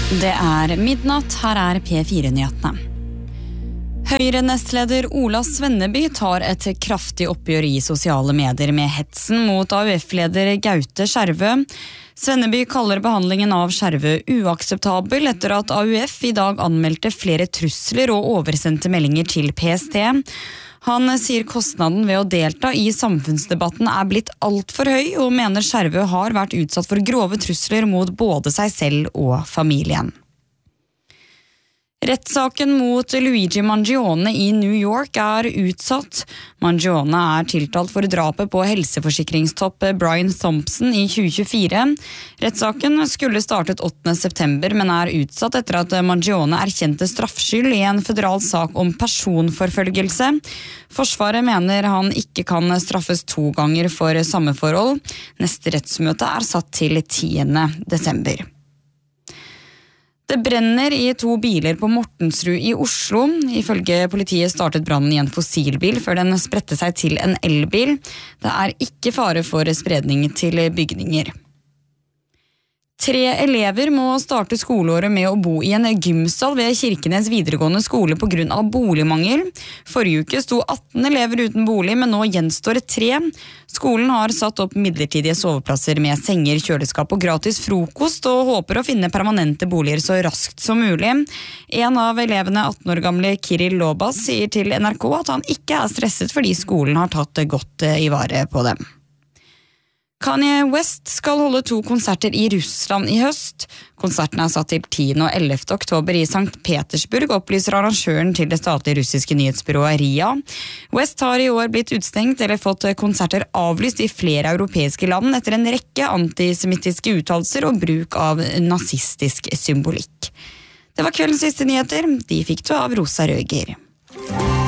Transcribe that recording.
Det midnatt, her P4-nyhetene. Høyre-nestleder Ola Svenneby tar et kraftig oppgjør i sosiale medier med hetsen mot AUF-leder Gaute Skjervø. Svenneby kaller behandlingen av Skjervø uakseptabel etter at AUF i dag anmeldte flere trusler og oversendte meldinger til PST. Han sier kostnaden ved å delta i samfunnsdebatten blitt alt for høy, og mener Skjervø har vært utsatt for grove trusler mot både seg selv og familien. Rettssaken mot Luigi Mangione i New York utsatt. Mangione tiltalt for drapet på helseforsikringstopp Brian Thompson i 2024. Rettssaken skulle startet 8. september, men utsatt etter at Mangione erkjente straffskyld i en federal sak om personforfølgelse. Forsvaret mener han ikke kan straffes 2 ganger for samme forhold. Neste rettsmøte satt til 10. desember. Det brenner i 2 biler på Mortensrud i Oslo. Ifølge politiet startet brannen i en fossilbil før den spredte seg til en elbil. Det ikke fare for spredning til bygninger. 3 elever må starte skoleåret med å bo i en gymsal ved Kirkenes videregående skole på grunn av boligmangel. Forrige uke sto 18 elever uten bolig, men nå gjenstår 3. Skolen har satt opp midlertidige soveplasser med senger, kjøleskap og gratis frokost, og håper å finne permanente boliger så raskt som mulig. En av elevene, 18 år gamle Kirill Lobas, sier til NRK at han ikke stresset fordi skolen har tatt godt i vare på dem. Kanye West skal holde 2 konserter i Russland i høst. Konsertene satt til 10. og 11. oktober i St. Petersburg, opplyser arrangøren til det statlige russiske nyhetsbyrået RIA. West har i år blitt utstengt eller fått konserter avlyst i flere europeiske land etter en rekke antisemittiske uttalelser og bruk av nazistisk symbolikk. Det var kveldens siste nyheter. De fikk du av Rosa Røger.